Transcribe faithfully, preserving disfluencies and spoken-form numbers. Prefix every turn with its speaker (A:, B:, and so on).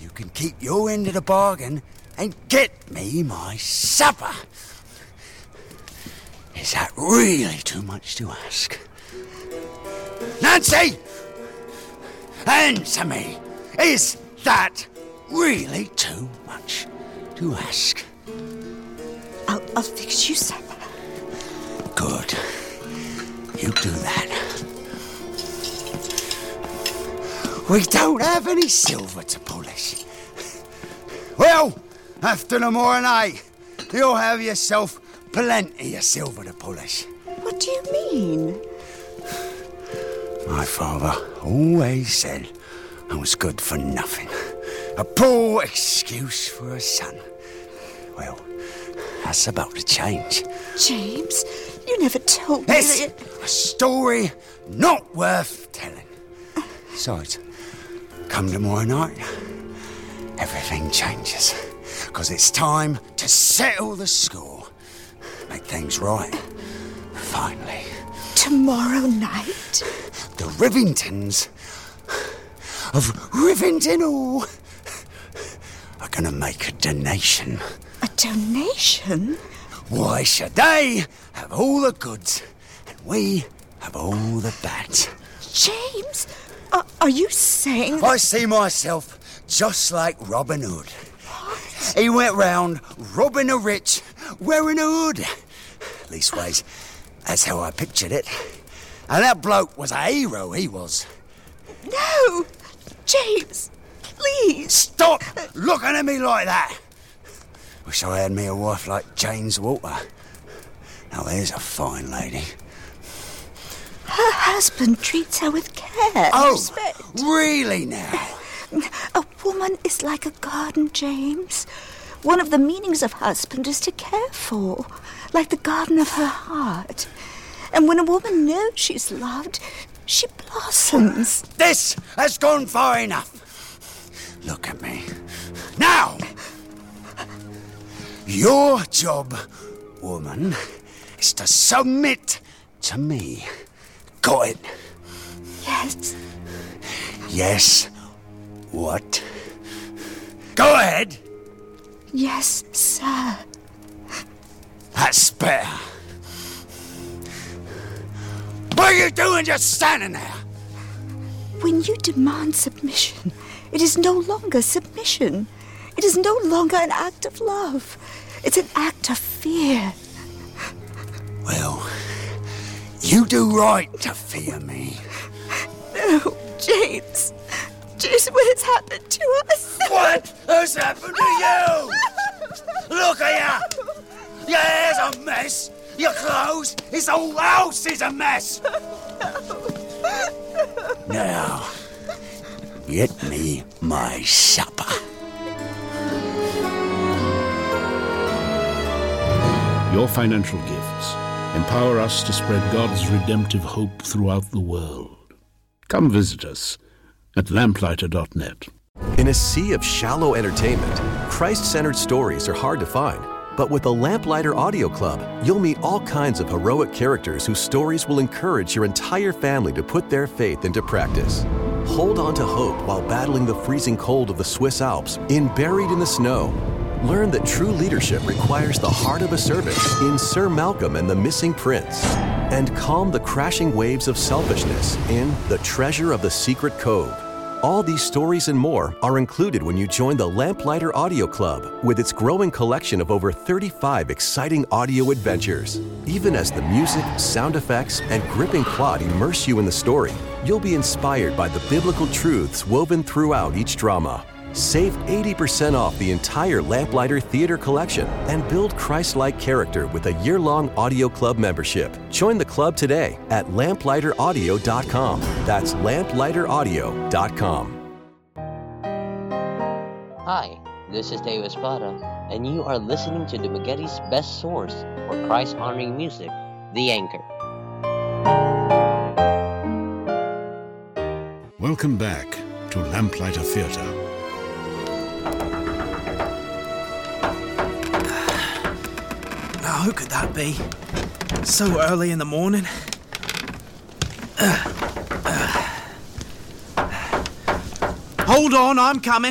A: you can keep your end of the bargain and get me my supper. Is that really too much to ask? Nancy! Answer me! Is that really too much to ask?
B: I'll, I'll fix you supper.
A: Good. You do that. We don't have any silver to polish. Well, after the morning, you'll have yourself plenty of silver to polish.
B: What do you mean?
A: My father always said I was good for nothing. A poor excuse for a son. Well, that's about to change.
B: James, you never told me
A: It's
B: that...
A: a story not worth telling. Besides, come tomorrow night, everything changes. Because it's time to settle the score. Make things right. Finally.
B: Tomorrow night?
A: The Rivingtons of Rivington Hall are gonna make a donation.
B: A donation?
A: Why should they have all the goods and we have all the bad?
B: James, are, are you saying that...
A: I see myself just like Robin Hood. He went round robbing the rich, wearing a hood. Leastways, that's how I pictured it. And that bloke was a hero, he was.
B: No! James, please!
A: Stop looking at me like that! Wish I had me a wife like James Walter. Now there's a fine lady.
B: Her husband treats her with care and
A: Oh,
B: respect.
A: really now?
B: A woman is like a garden, James. One of the meanings of husband is to care for, like the garden of her heart. And when a woman knows she's loved, she blossoms.
A: This has gone far enough. Look at me. Now! Your job, woman, is to submit to me. Got it?
B: Yes.
A: Yes. What? Go ahead.
B: Yes, sir.
A: That's better. What are you doing just standing there?
B: When you demand submission, it is no longer submission. It is no longer an act of love. It's an act of fear.
A: Well, you do right to fear me.
B: No, James. James, what has happened to us?
A: What has happened to you? Look at you. Your hair's a mess. Your clothes, this whole house is a mess. Now, get me my supper.
C: Your financial gifts empower us to spread God's redemptive hope throughout the world. Come visit us at lamplighter dot net.
D: In a sea of shallow entertainment, Christ-centered stories are hard to find. But with the Lamplighter Audio Club, you'll meet all kinds of heroic characters whose stories will encourage your entire family to put their faith into practice. Hold on to hope while battling the freezing cold of the Swiss Alps in Buried in the Snow. Learn that true leadership requires the heart of a servant in Sir Malcolm and the Missing Prince. And calm the crashing waves of selfishness in The Treasure of the Secret Cove. All these stories and more are included when you join the Lamplighter Audio Club with its growing collection of over thirty-five exciting audio adventures. Even as the music, sound effects, and gripping plot immerse you in the story, you'll be inspired by the biblical truths woven throughout each drama. Save eighty percent off the entire Lamplighter Theater collection and build Christ-like character with a year-long audio club membership. Join the club today at lamplighter audio dot com. That's lamplighter audio dot com.
E: Hi, this is Dave Espada, and you are listening to the Dumaguete's best source for Christ-honoring music, The Anchor.
C: Welcome back to Lamplighter Theatre.
F: Oh, who could that be? So early in the morning. Uh, uh. Hold on, I'm coming.